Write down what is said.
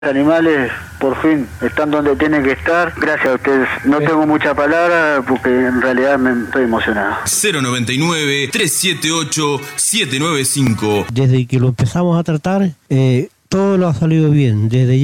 Animales por fin están donde tienen que estar. Gracias a ustedes. No tengo mucha palabra porque en realidad estoy emocionado. 099-378-795. Desde que lo empezamos a tratar, todo lo ha salido bien. Desde